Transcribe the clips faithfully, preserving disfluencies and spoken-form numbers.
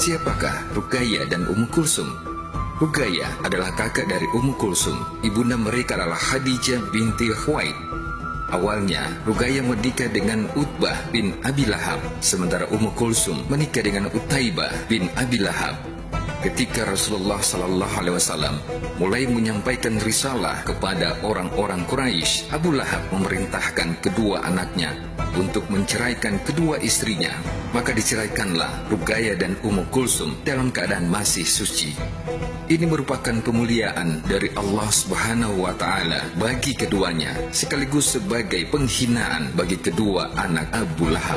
Siapakah Ruqayyah dan Ummu Kulsum? Ruqayyah adalah kakak dari Ummu Kulsum. Ibunda mereka adalah Khadijah binti Khuwailid. Awalnya, Ruqayyah menikah dengan Utbah bin Abi Lahab, sementara Ummu Kulsum menikah dengan Utaibah bin Abi Lahab. Ketika Rasulullah Sallallahu Alaihi Wasallam mulai menyampaikan risalah kepada orang-orang Quraisy, Abu Lahab memerintahkan kedua anaknya untuk menceraikan kedua istrinya. Maka diceraikanlah Ruqayyah dan Ummu Kulsum dalam keadaan masih suci. Ini merupakan pemuliaan dari Allah Subhanahu wa Ta'ala bagi keduanya, sekaligus sebagai penghinaan bagi kedua anak Abu Lahab.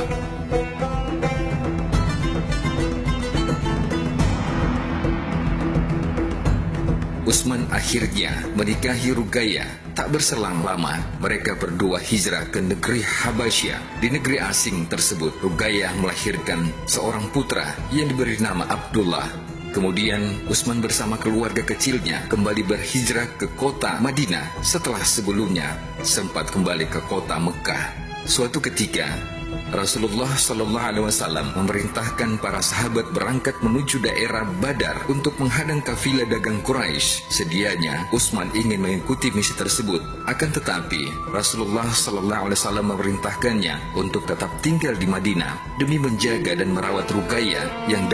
Utsman akhirnya menikahi Ruqayyah. Tak berselang lama, mereka berdua hijrah ke negeri Habasyah. Di negeri asing tersebut, Ruqayyah melahirkan seorang putra yang diberi nama Abdullah. Kemudian, Utsman bersama keluarga kecilnya kembali berhijrah ke kota Madinah setelah sebelumnya sempat kembali ke kota Mekah. Suatu ketika, Rasulullah Shallallahu Alaihi Wasallam memerintahkan para sahabat berangkat menuju daerah Badar untuk menghadang kafilah dagang Quraisy. Sedianya Utsman ingin mengikuti misi tersebut, akan tetapi Rasulullah Shallallahu Alaihi Wasallam memerintahkannya untuk tetap tinggal di Madinah demi menjaga dan merawat Ruqayyah yang